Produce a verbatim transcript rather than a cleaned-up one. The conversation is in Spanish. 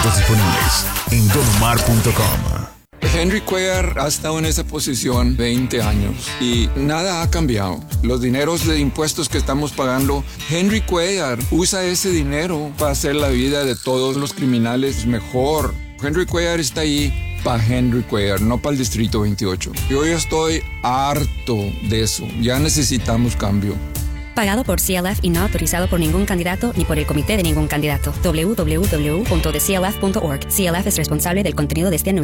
asientos disponibles en don omar punto com. Henry Cuellar ha estado en esa posición veinte años y nada ha cambiado. Los dineros de impuestos que estamos pagando, Henry Cuellar usa ese dinero para hacer la vida de todos los criminales mejor. Henry Cuellar está ahí para Henry Cuellar, no para el Distrito veintiocho. Yo ya estoy harto de eso. Ya necesitamos cambio. Pagado por C L F y no autorizado por ningún candidato ni por el comité de ningún candidato. doble u doble u doble u punto the c l f punto org. C L F es responsable del contenido de este anuncio.